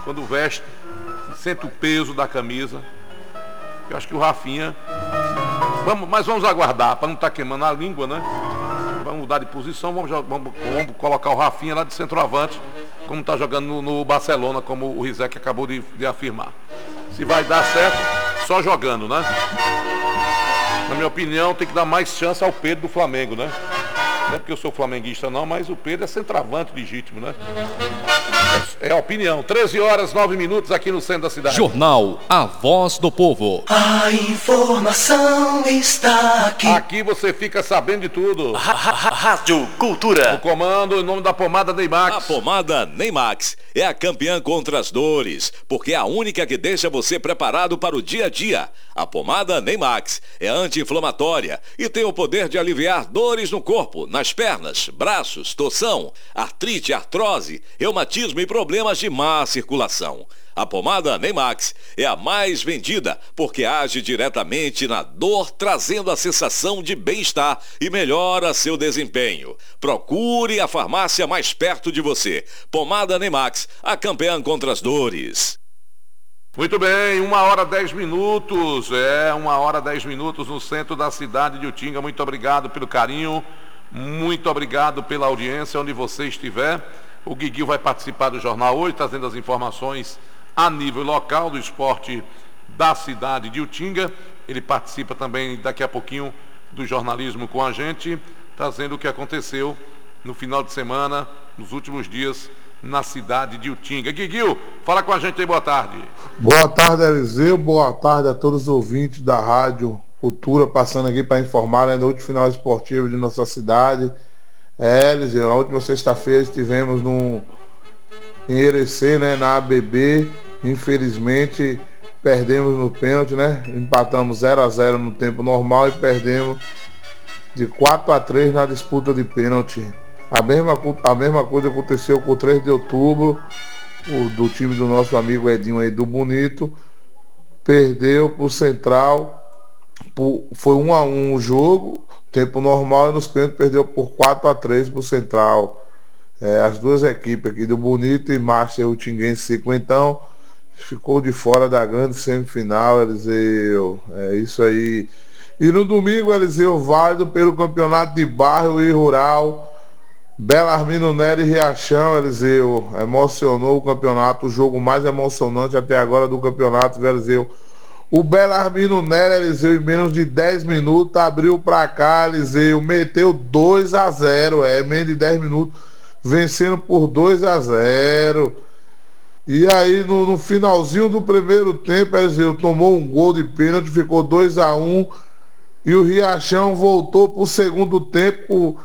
quando veste, sente o peso da camisa. Eu acho que o Rafinha... Mas vamos aguardar, para não estar queimando a língua, né? Vamos mudar de posição, vamos colocar o Rafinha lá de centroavante, como está jogando no Barcelona, como o Rizek acabou de afirmar. Se vai dar certo, só jogando, né? Na minha opinião, tem que dar mais chance ao Pedro do Flamengo, né? Não é porque eu sou flamenguista não, mas o Pedro é centroavante legítimo, né? É a opinião. 13h09 aqui no centro da cidade. Jornal A Voz do Povo. A informação está aqui. Aqui você fica sabendo de tudo. Rádio Cultura. O comando em nome da pomada Neymax. A pomada Neymax é a campeã contra as dores, porque é a única que deixa você preparado para o dia a dia. A pomada Neymax é anti-inflamatória e tem o poder de aliviar dores no corpo, nas pernas, braços, torção, artrite, artrose, reumatismo e problemas de má circulação. A pomada Neymax é a mais vendida porque age diretamente na dor, trazendo a sensação de bem-estar e melhora seu desempenho. Procure a farmácia mais perto de você. Pomada Neymax, a campeã contra as dores. Muito bem, 1h10. 1h10 no centro da cidade de Utinga. Muito obrigado pelo carinho, muito obrigado pela audiência, onde você estiver. O Guiguinho vai participar do jornal hoje, trazendo as informações a nível local do esporte da cidade de Utinga. Ele participa também daqui a pouquinho do jornalismo com a gente, trazendo o que aconteceu no final de semana, nos últimos dias, na cidade de Utinga. Guiguinho, fala com a gente aí, boa tarde. Boa tarde, Eliseu, boa tarde a todos os ouvintes da Rádio Cultura, passando aqui para informar, né, do último final esportivo de nossa cidade. Eliseu, na última sexta-feira estivemos em Irecê, né, na ABB. Infelizmente perdemos no pênalti, né? Empatamos 0-0 no tempo normal e perdemos de 4-3 na disputa de pênalti. A mesma coisa aconteceu com o 3 de outubro, do time do nosso amigo Edinho aí do Bonito. Perdeu pro Central, foi 1-1 o jogo, tempo normal, e nos pênaltis perdeu por 4-3 pro Central. As duas equipes aqui do Bonito e Master Utinguense, então ficou de fora da grande semifinal, Eliseu. É isso aí. E no domingo, Eliseu, válido pelo campeonato de bairro e rural, Belarmino Nery e Riachão, Eliseu. Emocionou o campeonato, o jogo mais emocionante até agora do campeonato, Eliseu. O Belarmino Nery, Eliseu, em menos de 10 minutos, abriu pra cá, Eliseu, meteu 2-0, menos de 10 minutos, vencendo por 2-0. E aí no finalzinho do primeiro tempo, Eliseu tomou um gol de pênalti, ficou 2-1, e o Riachão voltou pro segundo tempo,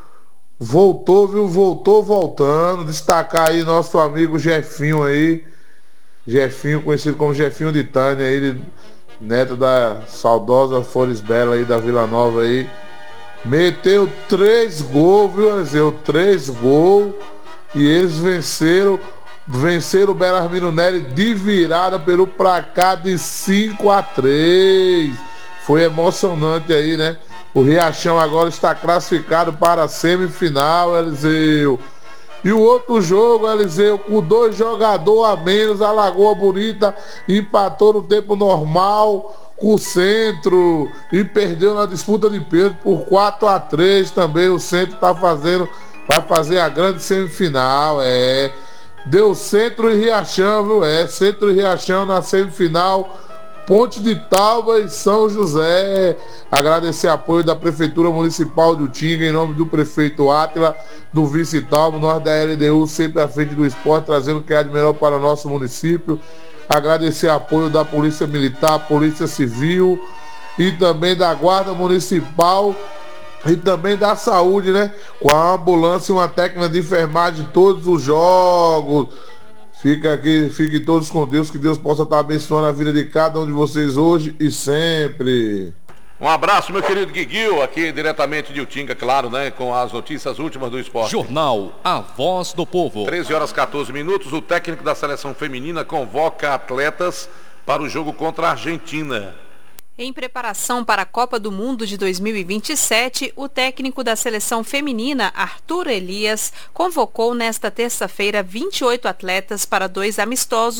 voltou voltando. Destacar aí nosso amigo Jefinho aí, Jefinho, conhecido como Jefinho de Tânia, ele, neto da saudosa Flores Bela aí da Vila Nova aí, meteu 3 gols, viu, Eliseu? 3 gols, e eles venceram o Belarmino Nery de virada pelo placar de 5-3. Foi emocionante aí, né? O Riachão agora está classificado para a semifinal, Eliseu. E o outro jogo, Eliseu, com 2 jogadores a menos, a Lagoa Bonita empatou no tempo normal com o Centro e perdeu na disputa de pênalti por 4-3 também. O Centro vai fazer a grande semifinal, Deu Centro e Riachão, viu? Centro e Riachão na semifinal. Ponte de Tauba e São José. Agradecer o apoio da Prefeitura Municipal de Utinga, em nome do prefeito Átila, do vice Tauba, nós da LDU, sempre à frente do esporte, trazendo o que é de melhor para o nosso município. Agradecer o apoio da Polícia Militar, Polícia Civil e também da Guarda Municipal e também da Saúde, né? Com a ambulância e uma técnica de enfermagem todos os jogos. Fiquem todos com Deus, que Deus possa estar abençoando a vida de cada um de vocês hoje e sempre. Um abraço, meu querido Guiguinho, aqui diretamente de Utinga, claro, né? Com as notícias últimas do esporte. Jornal A Voz do Povo. 13h14. O técnico da seleção feminina convoca atletas para o jogo contra a Argentina. Em preparação para a Copa do Mundo de 2027, o técnico da seleção feminina, Arthur Elias, convocou nesta terça-feira 28 atletas para 2 amistosos